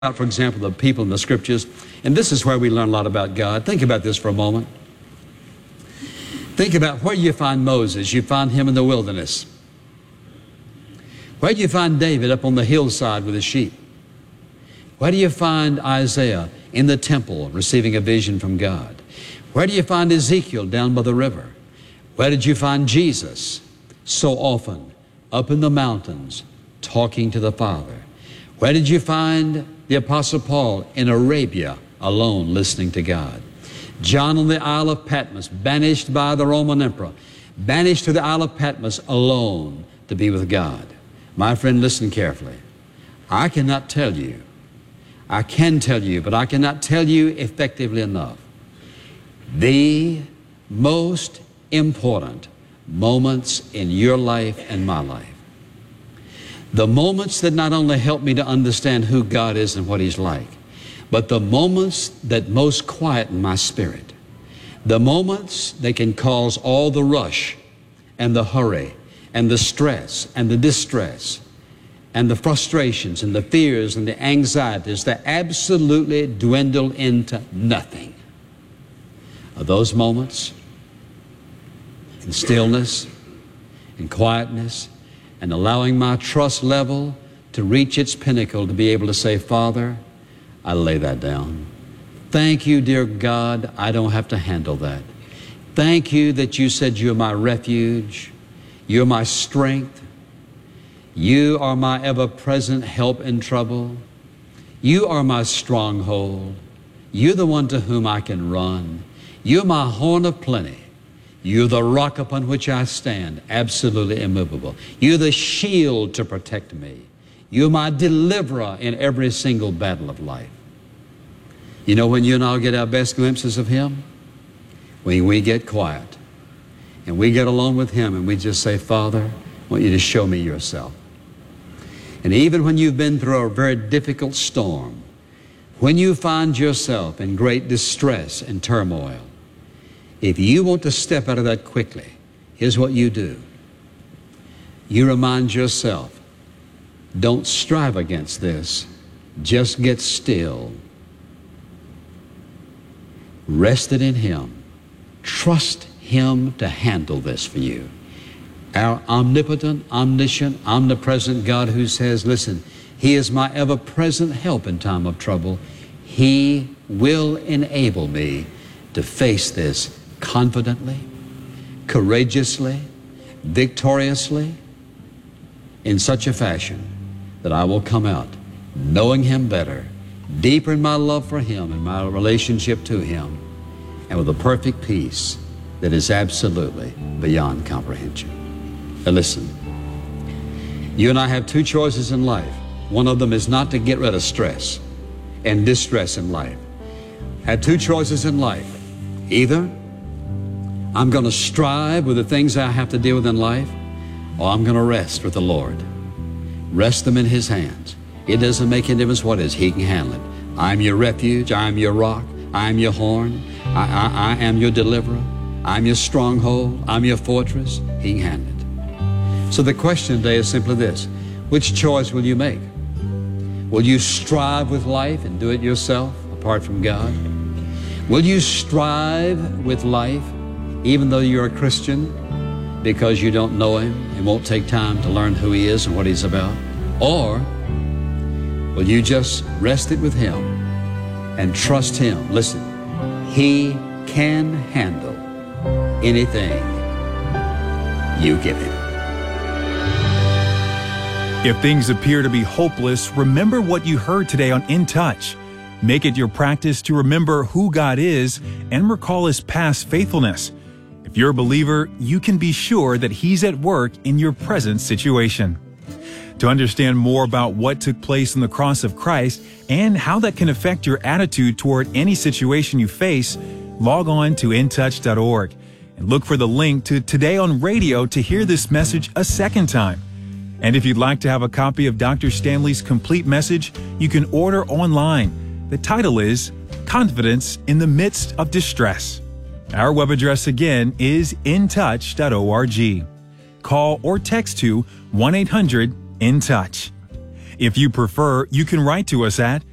for example, the people in the Scriptures, and this is where we learn a lot about God. Think about this for a moment. Think about where you find Moses. You find him in the wilderness. Where do you find David? Up on the hillside with his sheep. Where do you find Isaiah? In the temple, receiving a vision from God. Where do you find Ezekiel? Down by the river. Where did you find Jesus? So often, up in the mountains, talking to the Father. Where did you find the Apostle Paul? In Arabia, alone, listening to God. John on the Isle of Patmos, banished by the Roman emperor, banished to the Isle of Patmos alone to be with God. My friend, listen carefully. I cannot tell you, I can tell you, but I cannot tell you effectively enough. The most important moments in your life and my life. The moments that not only help me to understand who God is and what He's like, but the moments that most quieten my spirit. The moments that can cause all the rush and the hurry and the stress and the distress and the frustrations and the fears and the anxieties that absolutely dwindle into nothing. Are those moments in stillness, in quietness, and allowing my trust level to reach its pinnacle, to be able to say, Father, I lay that down. Thank you, dear God, I don't have to handle that. Thank you that you said you're my refuge, you're my strength, you are my ever-present help in trouble, you are my stronghold, you're the one to whom I can run, you're my horn of plenty. You're the rock upon which I stand, absolutely immovable. You're the shield to protect me. You're my deliverer in every single battle of life. You know when you and I get our best glimpses of Him? When we get quiet and we get alone with Him and we just say, Father, I want you to show me yourself. And even when you've been through a very difficult storm, when you find yourself in great distress and turmoil, if you want to step out of that quickly, here's what you do. You remind yourself, don't strive against this. Just get still. Rest it in Him. Trust Him to handle this for you. Our omnipotent, omniscient, omnipresent God who says, listen, He is my ever-present help in time of trouble. He will enable me to face this confidently, courageously, victoriously, in such a fashion that I will come out knowing Him better, deeper in my love for Him and my relationship to Him, and with a perfect peace that is absolutely beyond comprehension. Now listen, you and I have two choices in life. One of them is not to get rid of stress and distress in life. I have two choices in life. Either I'm going to strive with the things I have to deal with in life, or I'm going to rest with the Lord. Rest them in His hands. It doesn't make any difference what it is. He can handle it. I'm your refuge. I'm your rock. I'm your horn. I am your deliverer. I'm your stronghold. I'm your fortress. He can handle it. So the question today is simply this. Which choice will you make? Will you strive with life and do it yourself apart from God? Will you strive with life even though you're a Christian, because you don't know Him and won't take time to learn who He is and what He's about? Or will you just rest it with Him and trust Him? Listen, He can handle anything you give Him. If things appear to be hopeless, remember what you heard today on In Touch. Make it your practice to remember who God is and recall His past faithfulness. If you're a believer, you can be sure that He's at work in your present situation. To understand more about what took place on the cross of Christ and how that can affect your attitude toward any situation you face, log on to intouch.org and look for the link to Today on Radio to hear this message a second time. And if you'd like to have a copy of Dr. Stanley's complete message, you can order online. The title is Confidence in the Midst of Distress. Our web address again is intouch.org. Call or text to 1-800-IN-TOUCH. If you prefer, you can write to us at